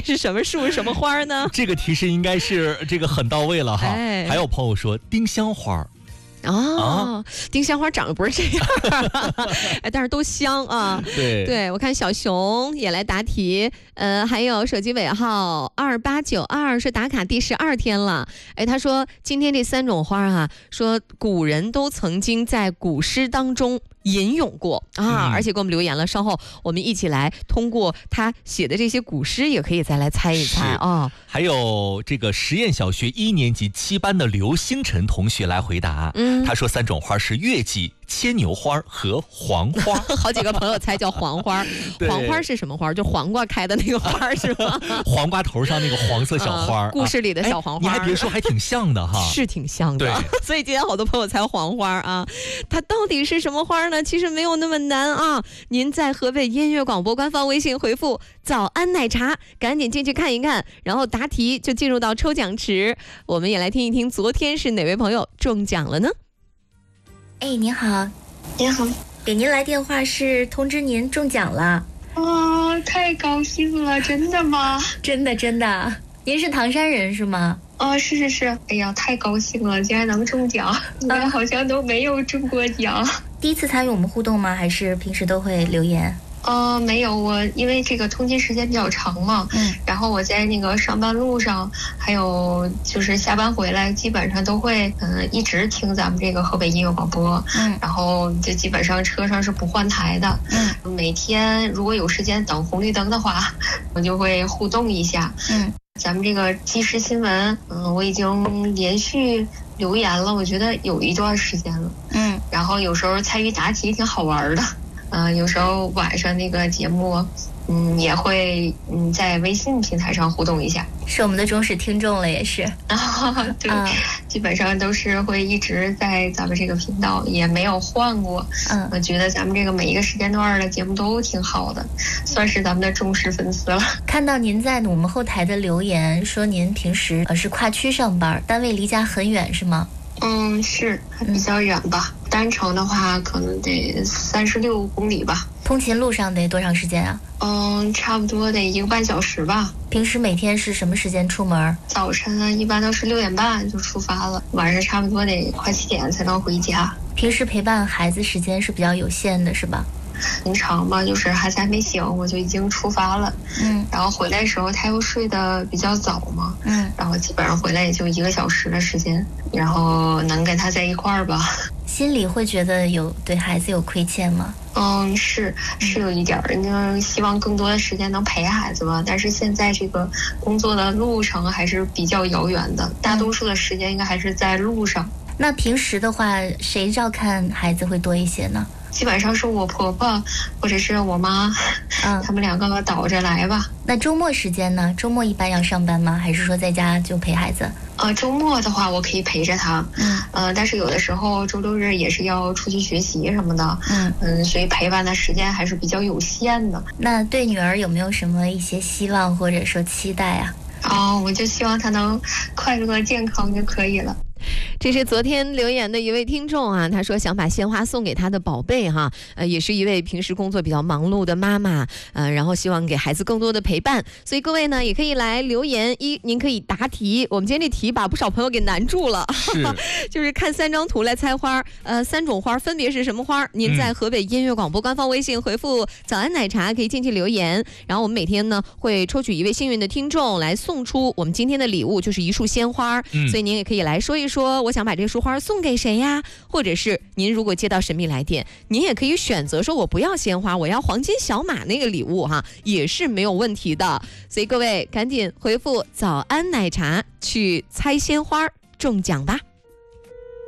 是什么树什么花呢？ 这个提示应该是这个很到位了哈。还有朋友说丁香花。 丁香花长得不是这样但是都香啊。对，我看小熊也来答题，还有手机尾号2892是打卡第12天了。他说今天这3种花说古人都曾经在古诗当中吟咏过而且给我们留言了。稍后我们一起来通过他写的这些古诗，也可以再来猜一猜啊。 还有这个实验小学1年级7班的刘星辰同学来回答。他说3种花是月季、牵牛花和黄花。 好几个朋友猜叫黄花。黄花是什么花？就黄瓜开的那个花是吗？ 黄瓜头上那个黄色小花， 故事里的小黄花。 你还别说，还挺像的哈。 是挺像的。所以今天好多朋友猜黄花啊。它到底是什么花呢？其实没有那么难啊。您在河北音乐广播官方微信回复早安奶茶，赶紧进去看一看，然后答题就进入到抽奖池。我们也来听一听昨天是哪位朋友中奖了呢？ 您好。 您好， 给您来电话是通知您中奖了。 太高兴了，真的吗？ 真的。您是唐山人是吗？ 是。哎呀，太高兴了，竟然能中奖。我好像都没有中过奖。 第一次参与我们互动吗？还是平时都会留言？ 没有，我因为这个通勤时间比较长嘛，然后我在那个上班路上，还有就是下班回来，基本上都会一直听咱们这个河北音乐广播，然后就基本上车上是不换台的，每天如果有时间等红绿灯的话，我就会互动一下，咱们这个即时新闻，我已经连续留言了，我觉得有一段时间了，然后有时候参与答题挺好玩的。有时候晚上那个节目，也会在微信平台上互动一下， 是我们的忠实听众了，也是。 对，基本上都是会一直在咱们这个频道，也没有换过。我觉得咱们这个每一个时间段的节目都挺好的，算是咱们的忠实粉丝了。 看到您在我们后台的留言，说您平时是跨区上班，单位离家很远是吗？ 是比较远吧，单程的话可能得36公里吧。 通勤路上得多长时间啊？ 差不多得1个半小时吧。 平时每天是什么时间出门？ 早晨一般都是6点半就出发了，晚上差不多得快7点才能回家。 平时陪伴孩子时间是比较有限的，是吧？ 平常嘛，就是孩子还没醒，我就已经出发了。然后回来的时候他又睡得比较早嘛。然后基本上回来也就1个小时的时间，然后能跟他在一块儿吧。 心里会觉得对孩子有亏欠吗？ 是有一点儿，就希望更多的时间能陪孩子吧。但是现在这个工作的路程还是比较遥远的，大多数的时间应该还是在路上。 那平时的话，谁照看孩子会多一些呢？ 基本上是我婆婆或者是我妈，他们2个倒着来吧。 那周末时间呢？周末一般要上班吗？还是说在家就陪孩子？ 周末的话我可以陪着他，但是有的时候周六日也是要出去学习什么的，所以陪伴的时间还是比较有限的。 那对女儿有没有什么一些希望或者说期待啊？ 我就希望她能快乐健康就可以了。 这是昨天留言的一位听众啊，他说想把鲜花送给他的宝贝哈，也是一位平时工作比较忙碌的妈妈，然后希望给孩子更多的陪伴，所以各位呢也可以来留言。您可以答题，我们今天这题把不少朋友给难住了，就是看3张图来猜花，3种花分别是什么花？您在河北音乐广播官方微信回复早安奶茶可以进去留言，然后我们每天呢会抽取一位幸运的听众来送出我们今天的礼物，就是一束鲜花，所以您也可以来说一说我想把这束花送给谁呀？或者是您如果接到神秘来电，您也可以选择说我不要鲜花，我要黄金小马那个礼物哈，也是没有问题的。所以各位赶紧回复早安奶茶去猜鲜花中奖吧。